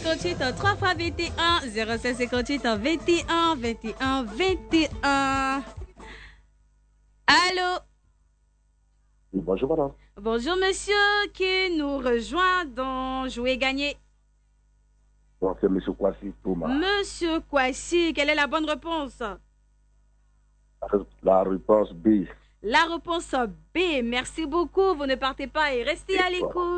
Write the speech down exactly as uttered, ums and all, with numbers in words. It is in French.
cinquante-huit, trois fois vingt et un, zéro cinq cinquante-huit, vingt et un, vingt et un, vingt et un. Allô? Oui, bonjour madame. Bonjour monsieur qui nous rejoint dans Jouer Gagner. Bon, c'est monsieur Kwasi Thomas. Monsieur Kwasi, quelle est la bonne réponse? La réponse B. La réponse B. Merci beaucoup. Vous ne partez pas et restez à l'écoute.